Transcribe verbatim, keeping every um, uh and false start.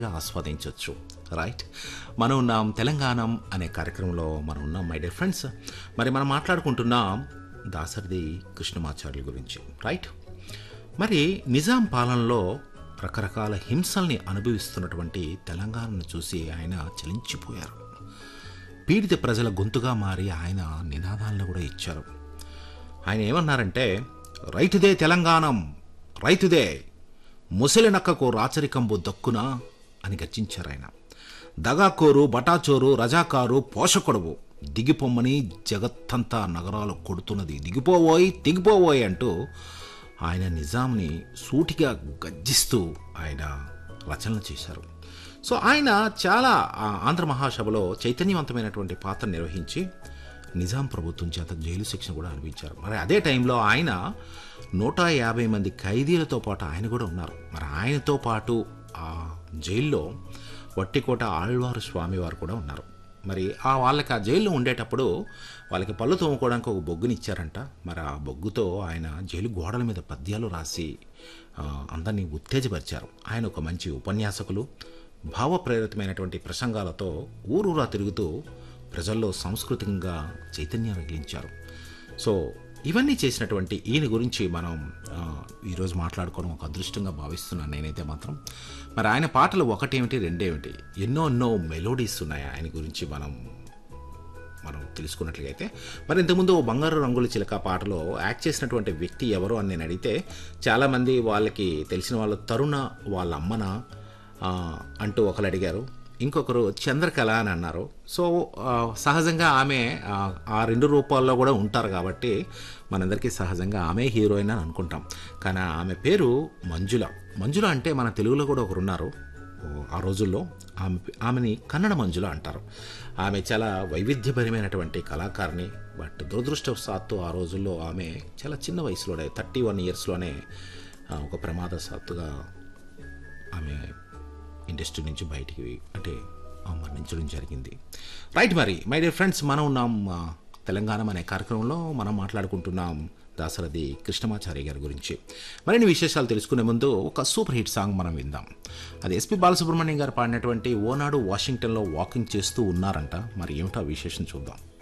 ఆస్వాదించవచ్చు. రైట్, మనం ఉన్నాం తెలంగాణం అనే కార్యక్రమంలో మనం ఉన్నాం మై డియర్ ఫ్రెండ్స్. మరి మనం మాట్లాడుకుంటున్నాం దాశరథి కృష్ణమాచార్యుల గురించి. రైట్, మరి నిజాం పాలనలో రకరకాల హింసల్ని అనుభవిస్తున్నటువంటి తెలంగాణను చూసి ఆయన చలించిపోయారు. పీడిత ప్రజల గొంతుగా మారి ఆయన నినాదాలను కూడా ఇచ్చారు. ఆయన ఏమన్నారంటే, రైతుదే తెలంగాణం, రైతుదే, ముసలి నక్కకు రాచరికంబు దక్కునా అని గర్జించారు ఆయన. దగాకోరు, బటాచోరు, రజాకారు, పోషకుడువు దిగిపోమ్మని జగత్తంతా నగరాలు కొడుతున్నది, దిగిపోవోయ్ దిగిపోవోయ్ అంటూ ఆయన నిజాంని సూటిగా గర్జిస్తూ ఆయన రచనలు చేశారు. సో ఆయన చాలా ఆంధ్ర మహాసభలో చైతన్యవంతమైనటువంటి పాత్ర నిర్వహించి నిజాం ప్రభుత్వం చేత జైలు శిక్షణ కూడా అనిపించారు. మరి అదే టైంలో ఆయన నూట యాభై మంది ఖైదీలతో పాటు ఆయన కూడా ఉన్నారు. మరి ఆయనతో పాటు ఆ జైల్లో వట్టికోట ఆళ్వారు స్వామివారు కూడా ఉన్నారు. మరి ఆ వాళ్ళకి ఆ జైల్లో ఉండేటప్పుడు వాళ్ళకి పళ్ళు తోముకోవడానికి ఒక బొగ్గుని ఇచ్చారంట. మరి ఆ బొగ్గుతో ఆయన జైలు గోడల మీద పద్యాలు రాసి అందరినీ ఉత్తేజపరిచారు. ఆయన ఒక మంచి ఉపన్యాసకులు, భావప్రేరితమైనటువంటి ప్రసంగాలతో ఊరూరా తిరుగుతూ ప్రజల్లో సాంస్కృతికంగా చైతన్యం రగిలించారు. సో ఇవన్నీ చేసినటువంటి ఈయన గురించి మనం ఈరోజు మాట్లాడుకోవడం ఒక అదృష్టంగా భావిస్తున్నాను నేనైతే మాత్రం. మరి ఆయన పాటలు ఒకటేమిటి రెండేమిటి, ఎన్నో ఎన్నో మెలోడీస్ ఉన్నాయి ఆయన గురించి మనం మనం తెలుసుకున్నట్లయితే. మరి ఇంతకుముందు బంగారు రంగుల చిలక పాటలో యాక్ట్ చేసినటువంటి వ్యక్తి ఎవరు అని నేను అడిగితే చాలామంది వాళ్ళకి తెలిసిన వాళ్ళు తరుణ వాళ్ళ అమ్మన అంటూ ఒకరు అడిగారు, ఇంకొకరు చంద్రకళ అని అన్నారు. సో సహజంగా ఆమె ఆ రెండు రూపాల్లో కూడా ఉంటారు కాబట్టి మనందరికీ సహజంగా ఆమె హీరోయిన్ అని అనుకుంటాం. కానీ ఆమె పేరు మంజుల. మంజుల అంటే మన తెలుగులో కూడా ఒకరు ఉన్నారు ఆ రోజుల్లో. ఆమె ఆమెని కన్నడ మంజుల అంటారు. ఆమె చాలా వైవిధ్యభరిమైనటువంటి కళాకారిణి. బట్ దురదృష్టవశాత్తు ఆ రోజుల్లో ఆమె చాలా చిన్న వయసులోనే థర్టీ వన్ ఇయర్స్లోనే ఒక ప్రమాదశాత్తుగా ఆమె ఇండస్ట్రీ నుంచి బయటికి అంటే మరణించడం జరిగింది. రైట్, మరి మై డియర్ ఫ్రెండ్స్, మనం ఉన్నాం తెలంగాణ అనే కార్యక్రమంలో మనం మాట్లాడుకుంటున్నాం దాశరథి కృష్ణమాచారి గారి గురించి. మరిన్ని విశేషాలు తెలుసుకునే ముందు ఒక సూపర్ హిట్ సాంగ్ మనం విందాం. అది ఎస్పి బాలసుబ్రహ్మణ్యం గారు పాడినటువంటి ఓనాడు వాషింగ్టన్లో వాకింగ్ చేస్తూ ఉన్నారంట. మరి ఏమిటో విశేషం చూద్దాం.